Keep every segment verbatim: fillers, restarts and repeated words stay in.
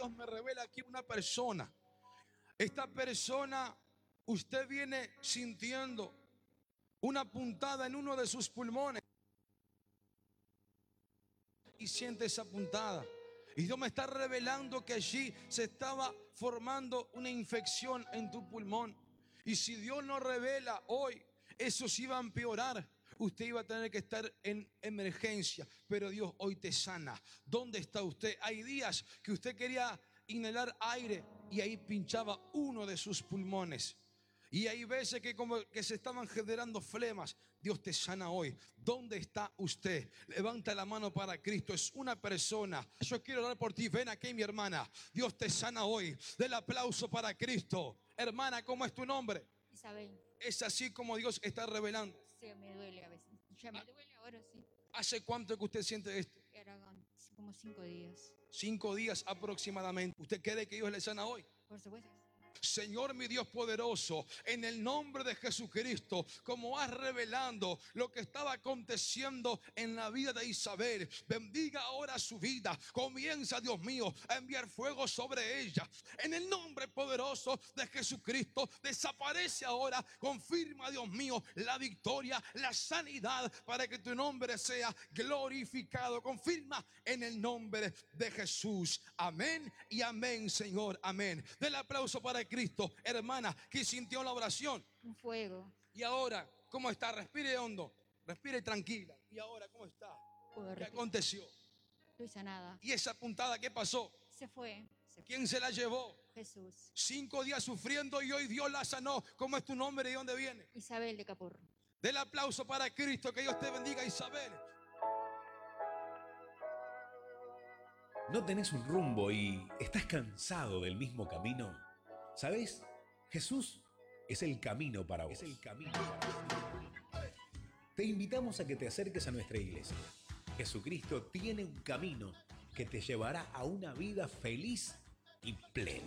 Dios me revela aquí una persona. Esta persona, usted viene sintiendo una puntada en uno de sus pulmones y siente esa puntada. Y Dios me está revelando que allí se estaba formando una infección en tu pulmón. Y si Dios no revela hoy, eso se iba a empeorar. Usted iba a tener que estar en emergencia, pero Dios hoy te sana. ¿Dónde está usted? Hay días que usted quería inhalar aire y ahí pinchaba uno de sus pulmones. Y hay veces que como que se estaban generando flemas. Dios te sana hoy. ¿Dónde está usted? Levanta la mano para Cristo. Es una persona. Yo quiero orar por ti. Ven aquí, mi hermana. Dios te sana hoy. Del aplauso para Cristo. Hermana, ¿cómo es tu nombre? Isabel. Es así como Dios está revelando. Sí, me duele a veces. Ya me duele ahora, sí. ¿Hace cuánto que usted siente esto? Era como cinco días. Cinco días aproximadamente. ¿Usted cree que Dios le sana hoy? Por supuesto. Señor mi Dios poderoso, en el nombre de Jesucristo, como vas revelando lo que estaba aconteciendo en la vida de Isabel, bendiga ahora su vida. Comienza, Dios mío, a enviar fuego sobre ella. En el nombre poderoso de Jesucristo, desaparece ahora. Confirma, Dios mío, la victoria, la sanidad, para que tu nombre sea glorificado. Confirma en el nombre de Jesús. Amén y amén, Señor. Amén. Del aplauso para Cristo. Hermana, ¿qué sintió la oración? Un fuego. Y ahora, ¿cómo está? Respire hondo, respire tranquila. ¿Y ahora cómo está? ¿Qué aconteció? Estoy sanada. ¿Y esa puntada qué pasó? Se fue. Se fue. ¿Quién se la llevó? Jesús. Cinco días sufriendo y hoy Dios la sanó. ¿Cómo es tu nombre y de dónde viene? Isabel de Capurro. Del aplauso para Cristo. Que Dios te bendiga, Isabel. ¿No tenés un rumbo y estás cansado del mismo camino? ¿Sabés? Jesús es el camino para vos. Es el camino para vos. Te invitamos a que te acerques a nuestra iglesia. Jesucristo tiene un camino que te llevará a una vida feliz y plena.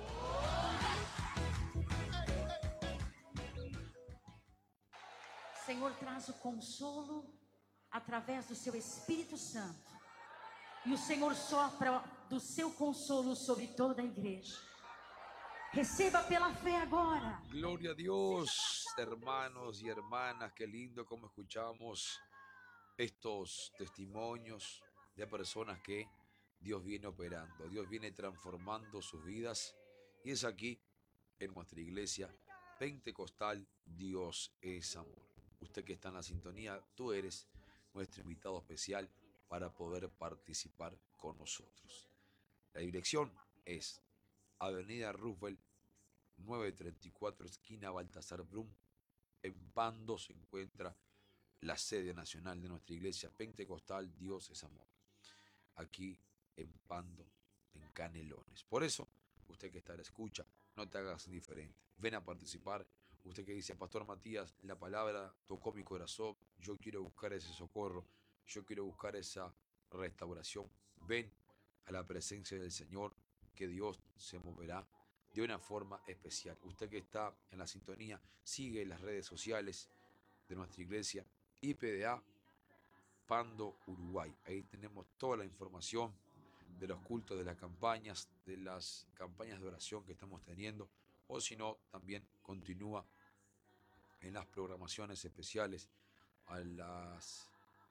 Senhor traz o consolo através do seu Espírito Santo. E o Senhor sopra do seu consolo sobre toda a igreja. Receba pela fe agora. Gloria a Dios, hermanos y hermanas. Qué lindo como escuchamos estos testimonios de personas que Dios viene operando. Dios viene transformando sus vidas. Y es aquí, en nuestra iglesia pentecostal, Dios es amor. Usted que está en la sintonía, tú eres nuestro invitado especial para poder participar con nosotros. La dirección es Avenida Roosevelt novecientos treinta y cuatro, esquina Baltasar Brum. En Pando se encuentra la sede nacional de nuestra iglesia pentecostal Dios es amor. Aquí en Pando, en Canelones. Por eso, usted que está a la escucha, no te hagas indiferente. Ven a participar. Usted que dice, Pastor Matías, la palabra tocó mi corazón. Yo quiero buscar ese socorro. Yo quiero buscar esa restauración. Ven a la presencia del Señor, que Dios se moverá de una forma especial. Usted que está en la sintonía, sigue las redes sociales de nuestra iglesia, I P D A Pando Uruguay. Ahí tenemos toda la información de los cultos, de las campañas, de las campañas de oración que estamos teniendo. O si no, también continúa en las programaciones especiales a las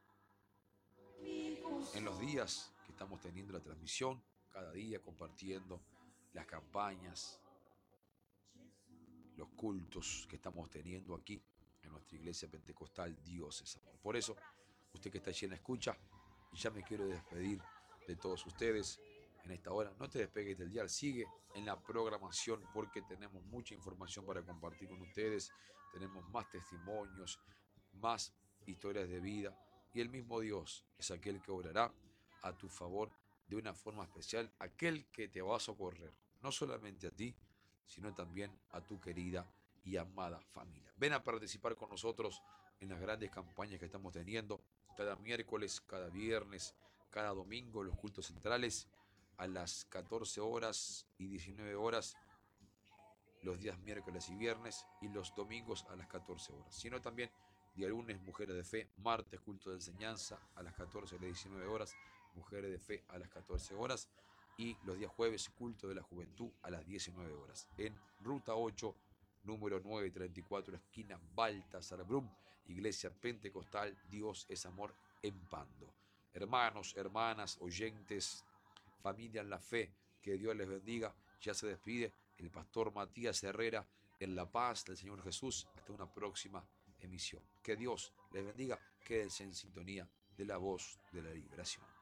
en los días que estamos teniendo la transmisión, cada día compartiendo las campañas, los cultos que estamos teniendo aquí en nuestra iglesia pentecostal Dios es amor. Por eso, usted que está allí en la escucha, y ya me quiero despedir de todos ustedes en esta hora, no te despegues del dial, sigue en la programación porque tenemos mucha información para compartir con ustedes, tenemos más testimonios, más historias de vida, y el mismo Dios es aquel que obrará a tu favor de una forma especial, aquel que te va a socorrer, no solamente a ti, sino también a tu querida y amada familia. Ven a participar con nosotros en las grandes campañas que estamos teniendo, cada miércoles, cada viernes, cada domingo, los cultos centrales, a las catorce horas y diecinueve horas, los días miércoles y viernes, y los domingos a las catorce horas, sino también día lunes, Mujeres de Fe, martes, culto de enseñanza a las catorce y diecinueve horas, Mujeres de Fe a las catorce horas, y los días jueves, culto de la juventud a las diecinueve horas. En Ruta ocho, número novecientos treinta y cuatro, esquina Baltasar Brum, Iglesia Pentecostal Dios es Amor en Pando. Hermanos, hermanas, oyentes, familia en la fe, que Dios les bendiga. Ya se despide el pastor Matías Herrera en la paz del Señor Jesús. Hasta una próxima emisión. Que Dios les bendiga. Quédense en sintonía de la voz de la liberación.